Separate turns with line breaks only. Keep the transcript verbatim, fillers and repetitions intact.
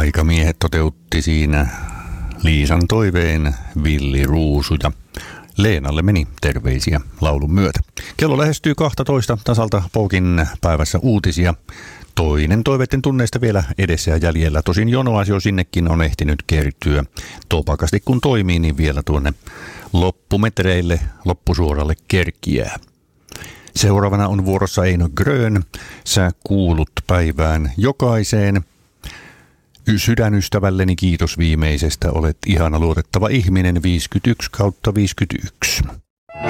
Aikamiehet toteutti siinä Liisan toiveen Villi Ruusu ja Leenalle meni terveisiä laulun myötä. Kello lähestyy kaksitoista tasalta Poukin päivässä uutisia. Toinen toiveiden tunneista vielä edessä ja jäljellä. Tosin jonoasio sinnekin on ehtinyt kertyä. Topakasti kun toimii, niin vielä tuonne loppumetreille, loppusuoralle kerkiää. Seuraavana on vuorossa Eino Grön. Sä kuulut päivään jokaiseen. Sydänystävälleni kiitos viimeisestä. Olet ihana luotettava ihminen viisikymmentäyksi kautta viisikymmentäyksi.